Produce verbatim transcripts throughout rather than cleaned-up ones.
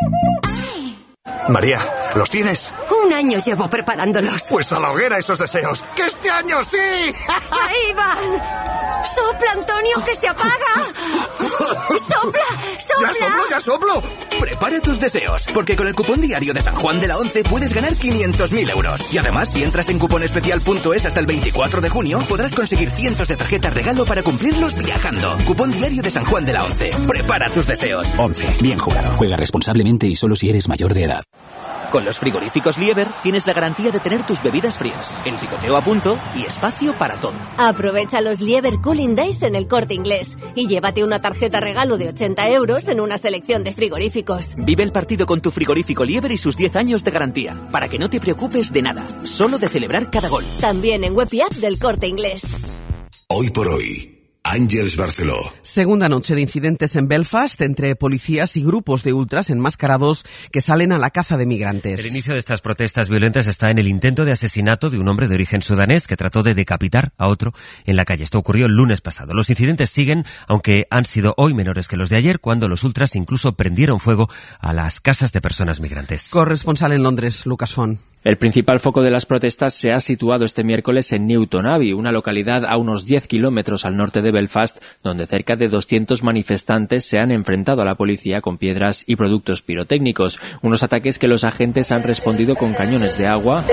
María, ¿los tienes? Un año llevo preparándolos. Pues a la hoguera esos deseos. ¡Que este año sí! ¡Ahí van! ¡Sopla, Antonio, que se apaga! ¡Sopla, sopla! ¡Ya soplo, ya soplo! Prepara tus deseos, porque con el cupón diario de San Juan de la Once puedes ganar quinientos mil euros. Y además, si entras en cuponespecial punto es hasta el veinticuatro de junio, podrás conseguir cientos de tarjetas regalo para cumplirlos viajando. Cupón diario de San Juan de la Once. Prepara tus deseos. Once. Bien jugado. Juega responsablemente y solo si eres mayor de edad. Con los frigoríficos Lieber tienes la garantía de tener tus bebidas frías, el picoteo a punto y espacio para todo. Aprovecha los Lieber Cooling Days en El Corte Inglés y llévate una tarjeta regalo de ochenta euros en una selección de frigoríficos. Vive el partido con tu frigorífico Lieber y sus diez años de garantía, para que no te preocupes de nada, solo de celebrar cada gol. También en web y app del Corte Inglés. Hoy por hoy, Àngels Barceló. Segunda noche de incidentes en Belfast entre policías y grupos de ultras enmascarados que salen a la caza de migrantes. El inicio de estas protestas violentas está en el intento de asesinato de un hombre de origen sudanés que trató de decapitar a otro en la calle. Esto ocurrió el lunes pasado. Los incidentes siguen, aunque han sido hoy menores que los de ayer, cuando los ultras incluso prendieron fuego a las casas de personas migrantes. Corresponsal en Londres, Lucas Font. El principal foco de las protestas se ha situado este miércoles en Newton Abbey, una localidad a unos diez kilómetros al norte de Belfast, donde cerca de doscientos manifestantes se han enfrentado a la policía con piedras y productos pirotécnicos, unos ataques que los agentes han respondido con cañones de agua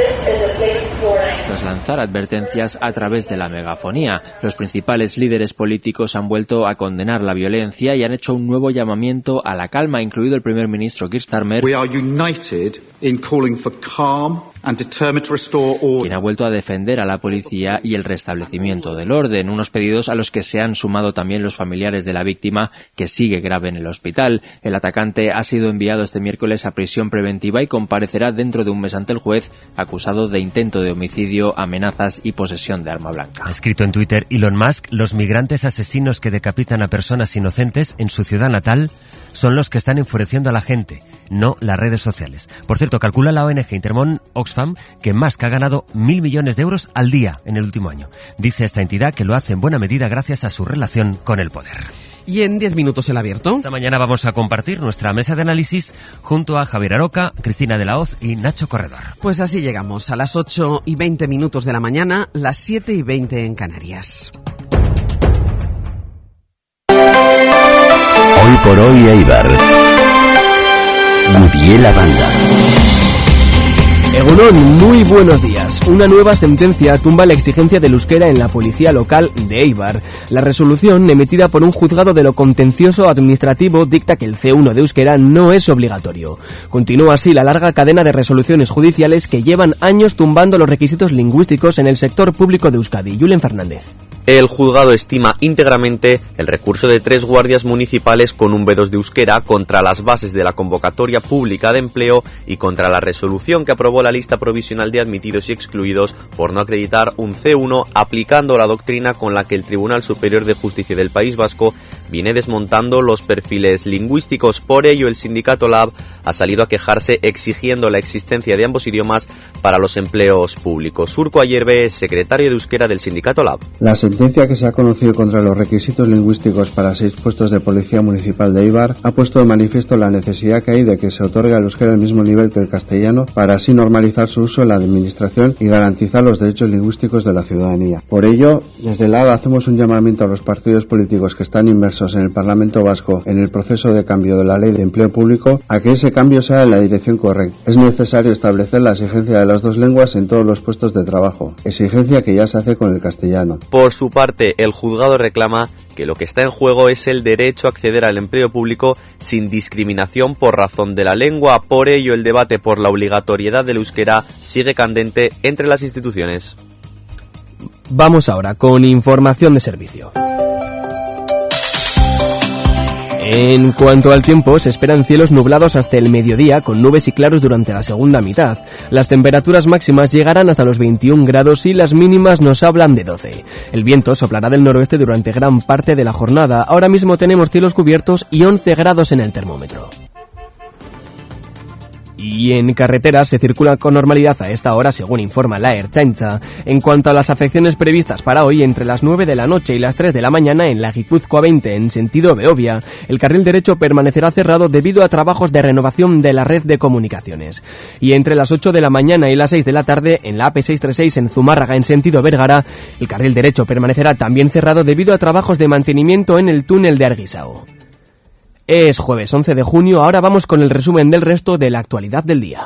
tras lanzar advertencias a través de la megafonía. Los principales líderes políticos han vuelto a condenar la violencia y han hecho un nuevo llamamiento a la calma, incluido el primer ministro Keir Starmer, We are united in calling for calm and determined to restore order. Quien ha vuelto a defender a la policía y el restablecimiento del orden, unos pedidos a los que se han sumado también los familiares de la víctima, que sigue grave en el hospital. El atacante ha sido enviado este miércoles a prisión preventiva y comparecerá dentro de un mes ante el juez, acusado de intento de homicidio, amenazas y posesión de arma blanca. Ha escrito en Twitter Elon Musk: los migrantes asesinos que decapitan a personas inocentes en su ciudad natal son los que están enfureciendo a la gente, no las redes sociales. Por cierto, calcula la O N G Intermón Oxfam que Musk ha ganado mil millones de euros al día en el último año. Dice esta entidad que lo hace en buena medida gracias a su relación con el poder. Y en diez minutos el abierto. Esta mañana vamos a compartir nuestra mesa de análisis junto a Javier Aroca, Cristina de la Hoz y Nacho Corredor. Pues así llegamos a las ocho y veinte minutos de la mañana, las siete y veinte en Canarias. Hoy por hoy Eibar. Gudiela Banda. Egunon, muy buenos días. Una nueva sentencia tumba la exigencia del euskera en la policía local de Eibar. La resolución, emitida por un juzgado de lo contencioso administrativo, dicta que el C uno de euskera no es obligatorio. Continúa así la larga cadena de resoluciones judiciales que llevan años tumbando los requisitos lingüísticos en el sector público de Euskadi. Julen Fernández. El juzgado estima íntegramente el recurso de tres guardias municipales con un B dos de euskera contra las bases de la convocatoria pública de empleo y contra la resolución que aprobó la lista provisional de admitidos y excluidos por no acreditar un C uno, aplicando la doctrina con la que el Tribunal Superior de Justicia del País Vasco viene desmontando los perfiles lingüísticos. Por ello, el sindicato Lab ha salido a quejarse exigiendo la existencia de ambos idiomas para los empleos públicos. Urko Ayerbe, secretario de euskera del sindicato Lab. La sentencia que se ha conocido contra los requisitos lingüísticos para seis puestos de policía municipal de Eibar ha puesto de manifiesto la necesidad que hay de que se otorgue al euskera el mismo nivel que el castellano para así normalizar su uso en la administración y garantizar los derechos lingüísticos de la ciudadanía. Por ello, desde el Lab hacemos un llamamiento a los partidos políticos que están inmersos en el Parlamento Vasco en el proceso de cambio de la Ley de Empleo Público a que ese cambio sea en la dirección correcta. Es necesario establecer la exigencia de las dos lenguas en todos los puestos de trabajo, exigencia que ya se hace con el castellano. Por su parte, el juzgado reclama que lo que está en juego es el derecho a acceder al empleo público sin discriminación por razón de la lengua. Por ello, el debate por la obligatoriedad del euskera sigue candente entre las instituciones. Vamos ahora con información de servicio. En cuanto al tiempo, se esperan cielos nublados hasta el mediodía, con nubes y claros durante la segunda mitad. Las temperaturas máximas llegarán hasta los veintiún grados y las mínimas nos hablan de doce. El viento soplará del noroeste durante gran parte de la jornada. Ahora mismo tenemos cielos cubiertos y once grados en el termómetro. Y en carreteras se circula con normalidad a esta hora, según informa la Ertzaintza. En cuanto a las afecciones previstas para hoy, entre las nueve de la noche y las tres de la mañana en la Guipúzcoa veinte en sentido Beovia, el carril derecho permanecerá cerrado debido a trabajos de renovación de la red de comunicaciones. Y entre las ocho de la mañana y las seis de la tarde en la A P seiscientos treinta y seis en Zumárraga en sentido Vergara, el carril derecho permanecerá también cerrado debido a trabajos de mantenimiento en el túnel de Arguisao. Es jueves once de junio, ahora vamos con el resumen del resto de la actualidad del día.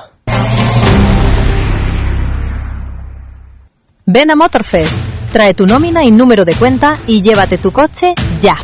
Ven a Motorfest, trae tu nómina y número de cuenta y llévate tu coche ya.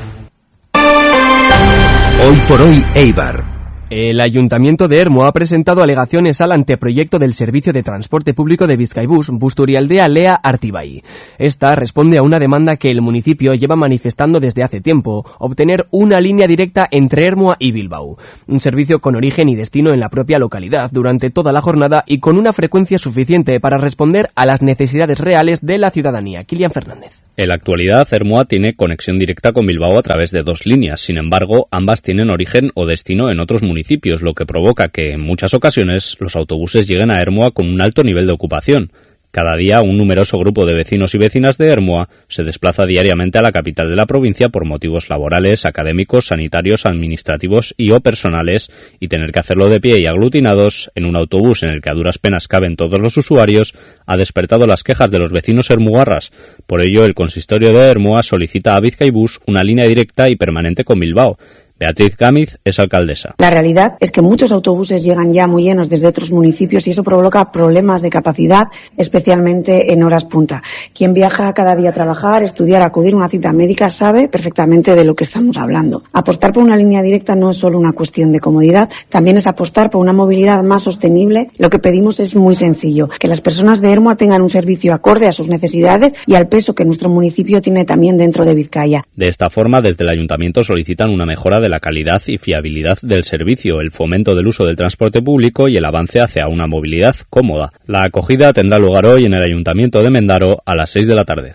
Hoy por hoy, Eibar. El Ayuntamiento de Ermua ha presentado alegaciones al anteproyecto del Servicio de Transporte Público de Bizkaibus, Busturialdea Lea Artibai. Esta responde a una demanda que el municipio lleva manifestando desde hace tiempo, obtener una línea directa entre Ermua y Bilbao. Un servicio con origen y destino en la propia localidad durante toda la jornada y con una frecuencia suficiente para responder a las necesidades reales de la ciudadanía. Kilian Fernández. En la actualidad, Ermua tiene conexión directa con Bilbao a través de dos líneas. Sin embargo, ambas tienen origen o destino en otros municipios, lo que provoca que, en muchas ocasiones, los autobuses lleguen a Ermua con un alto nivel de ocupación. Cada día, un numeroso grupo de vecinos y vecinas de Ermua se desplaza diariamente a la capital de la provincia por motivos laborales, académicos, sanitarios, administrativos y o personales, y tener que hacerlo de pie y aglutinados en un autobús en el que a duras penas caben todos los usuarios ha despertado las quejas de los vecinos ermugarras. Por ello, el consistorio de Ermua solicita a Bizkaibus una línea directa y permanente con Bilbao. Beatriz Gámiz es alcaldesa. La realidad es que muchos autobuses llegan ya muy llenos desde otros municipios y eso provoca problemas de capacidad, especialmente en horas punta. Quien viaja cada día a trabajar, estudiar, acudir a una cita médica sabe perfectamente de lo que estamos hablando. Apostar por una línea directa no es solo una cuestión de comodidad, también es apostar por una movilidad más sostenible. Lo que pedimos es muy sencillo, que las personas de Ermua tengan un servicio acorde a sus necesidades y al peso que nuestro municipio tiene también dentro de Vizcaya. De esta forma, desde el ayuntamiento solicitan una mejora de la calidad y fiabilidad del servicio, el fomento del uso del transporte público y el avance hacia una movilidad cómoda. La acogida tendrá lugar hoy en el Ayuntamiento de Mendaro a las seis de la tarde.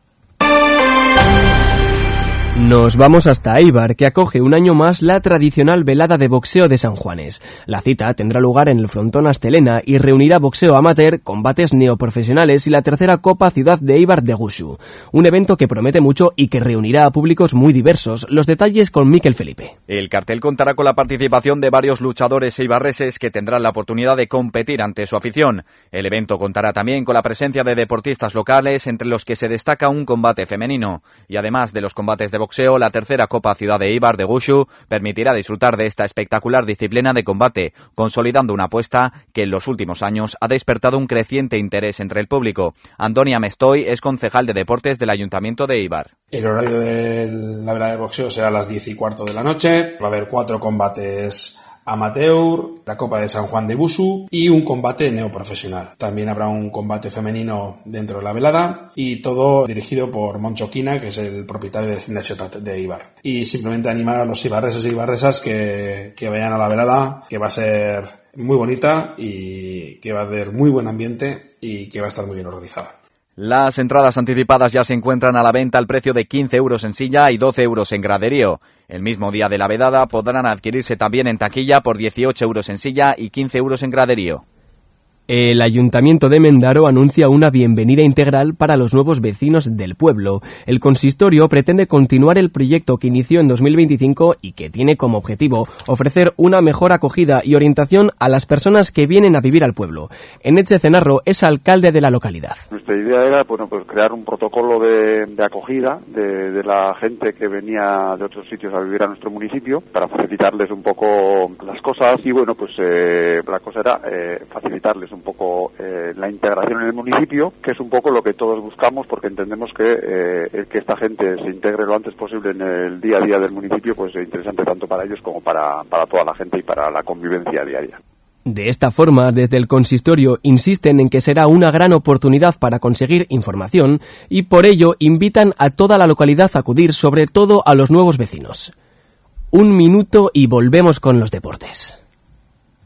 Nos vamos hasta Eibar, que acoge un año más la tradicional velada de boxeo de San Juanes. La cita tendrá lugar en el frontón Astelena y reunirá boxeo amateur, combates neoprofesionales y la tercera Copa Ciudad de Eibar de Gushu. Un evento que promete mucho y que reunirá a públicos muy diversos. Los detalles con Miquel Felipe. El cartel contará con la participación de varios luchadores eibarreses que tendrán la oportunidad de competir ante su afición. El evento contará también con la presencia de deportistas locales, entre los que se destaca un combate femenino. Y además de los combates de boxeo, boxeo, la tercera Copa Ciudad de Eibar de Gushu permitirá disfrutar de esta espectacular disciplina de combate, consolidando una apuesta que en los últimos años ha despertado un creciente interés entre el público. Antonia Mestoy es concejal de deportes del Ayuntamiento de Eibar. El horario de la velada de boxeo será a las diez y cuarto de la noche. Va a haber cuatro combates amateur, la Copa de San Juan de Gushu y un combate neoprofesional. También habrá un combate femenino dentro de la velada y todo dirigido por Moncho Quina, que es el propietario del gimnasio de Eibar. Y simplemente animar a los eibarreses y eibarresas que, que vayan a la velada, que va a ser muy bonita y que va a haber muy buen ambiente y que va a estar muy bien organizada. Las entradas anticipadas ya se encuentran a la venta al precio de quince euros en silla y doce euros en graderío. El mismo día de la velada podrán adquirirse también en taquilla por dieciocho euros en silla y quince euros en graderío. El Ayuntamiento de Mendaro anuncia una bienvenida integral para los nuevos vecinos del pueblo. El consistorio pretende continuar el proyecto que inició en dos mil veinticinco y que tiene como objetivo ofrecer una mejor acogida y orientación a las personas que vienen a vivir al pueblo. Eneche Cenarro es alcalde de la localidad. Nuestra idea era bueno, pues crear un protocolo de, de acogida de, de la gente que venía de otros sitios a vivir a nuestro municipio para facilitarles un poco las cosas y bueno, pues eh, la cosa era eh, facilitarles un un poco eh, la integración en el municipio, que es un poco lo que todos buscamos, porque entendemos que eh, el que esta gente se integre lo antes posible en el día a día del municipio, pues es interesante tanto para ellos como para, para toda la gente y para la convivencia diaria. De esta forma, desde el consistorio insisten en que será una gran oportunidad para conseguir información y por ello invitan a toda la localidad a acudir, sobre todo a los nuevos vecinos. Un minuto y volvemos con los deportes.